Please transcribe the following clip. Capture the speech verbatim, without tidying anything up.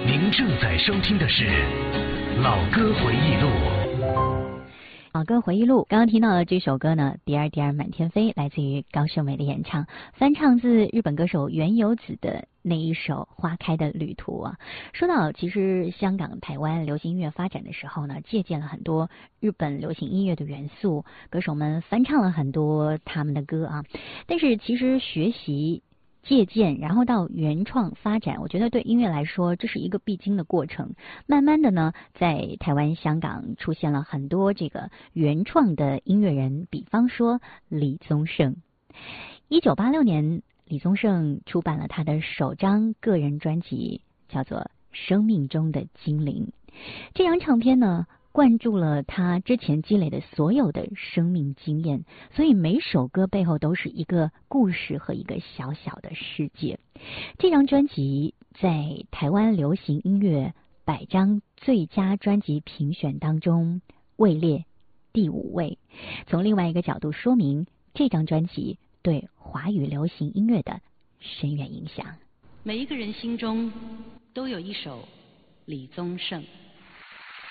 您正在收听的是《老歌回忆录》。 老歌回忆录，刚刚听到的这首歌呢，《蝶儿蝶儿满天飞》，来自于高秀美的演唱，翻唱自日本歌手原由子的那一首《花开的旅途》啊。说到其实香港、台湾流行音乐发展的时候呢，借鉴了很多日本流行音乐的元素，歌手们翻唱了很多他们的歌啊。但是其实学习借鉴，然后到原创发展，我觉得对音乐来说，这是一个必经的过程。慢慢的呢，在台湾、香港出现了很多这个原创的音乐人，比方说李宗盛。一九八六年，李宗盛出版了他的首张个人专辑，叫做《生命中的精灵》。这张唱片呢，灌注了他之前积累的所有的生命经验，所以每首歌背后都是一个故事和一个小小的世界。这张专辑在台湾流行音乐百张最佳专辑评选当中位列第五位，从另外一个角度说明这张专辑对华语流行音乐的深远影响。 每一个人心中都有一首李宗盛。